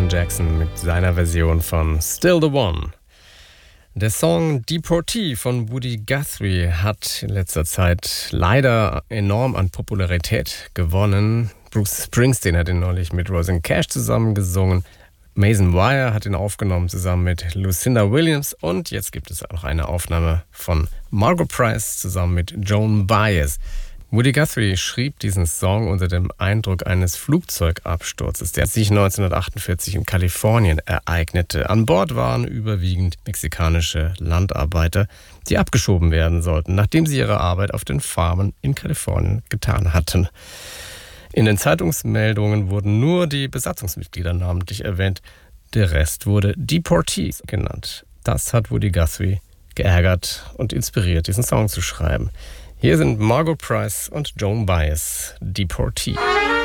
Alan Jackson mit seiner Version von Still the One. Der Song Deportee von Woody Guthrie hat in letzter Zeit leider enorm an Popularität gewonnen. Bruce Springsteen hat ihn neulich mit Rosanne Cash zusammen gesungen. Mason Wire hat ihn aufgenommen zusammen mit Lucinda Williams. Und jetzt gibt es auch eine Aufnahme von Margo Price zusammen mit Joan Baez. Woody Guthrie schrieb diesen Song unter dem Eindruck eines Flugzeugabsturzes, der sich 1948 in Kalifornien ereignete. An Bord waren überwiegend mexikanische Landarbeiter, die abgeschoben werden sollten, nachdem sie ihre Arbeit auf den Farmen in Kalifornien getan hatten. In den Zeitungsmeldungen wurden nur die Besatzungsmitglieder namentlich erwähnt. Der Rest wurde Deportees genannt. Das hat Woody Guthrie geärgert und inspiriert, diesen Song zu schreiben. Hier sind Margo Price und Joan Baez, Deportee.